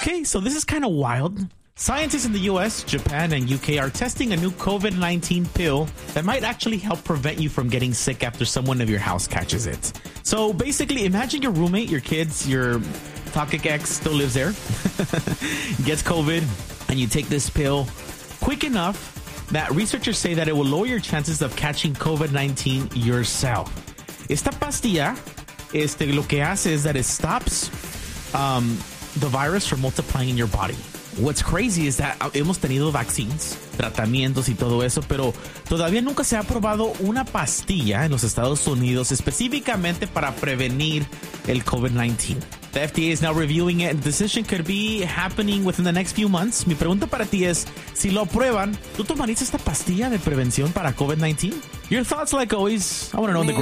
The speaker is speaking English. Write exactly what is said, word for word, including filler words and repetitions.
Okay, so this is kind of wild. Scientists in the U S, Japan, and U K are testing a new COVID nineteen pill that might actually help prevent you from getting sick after someone of your house catches it. So basically, imagine your roommate, your kids, your toxic ex still lives there, gets COVID, and you take this pill quick enough that researchers say that it will lower your chances of catching COVID nineteen yourself. Esta pastilla, este, lo que hace is that it stops um, the virus from multiplying in your body. What's crazy is that hemos tenido vaccines, tratamientos y todo eso, pero todavía nunca se ha probado una pastilla en los Estados Unidos específicamente para prevenir el COVID nineteen. The F D A is now reviewing it and the decision could be happening within the next few months. Mi pregunta para ti es, si lo aprueban, ¿tú tomarías esta pastilla de prevención para COVID nineteen? Your thoughts, like always, I want to know in the